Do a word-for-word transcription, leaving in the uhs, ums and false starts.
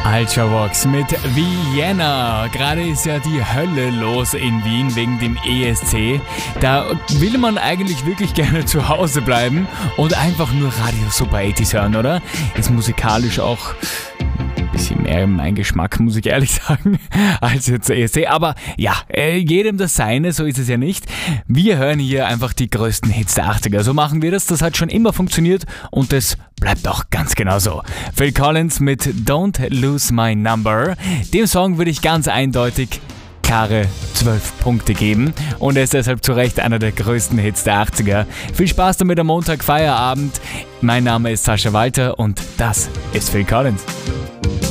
Ultravox mit Vienna. Gerade ist ja die Hölle los in Wien wegen dem E S C. Da will man eigentlich wirklich gerne zu Hause bleiben und einfach nur Radio Super achtziger hören, oder? Ist musikalisch auch ein bisschen mehr mein Geschmack, muss ich ehrlich sagen, als jetzt E S C. Aber ja, jedem das Seine, so ist es ja nicht. Wir hören hier einfach die größten Hits der achtziger. So machen wir das. Das hat schon immer funktioniert und das bleibt auch ganz genau so. Phil Collins mit Don't Lose My Number. Dem Song würde ich ganz eindeutig klare zwölf Punkte geben und er ist deshalb zu Recht einer der größten Hits der achtziger. Viel Spaß damit am Montag, Feierabend. Mein Name ist Sascha Walter und das ist Phil Collins.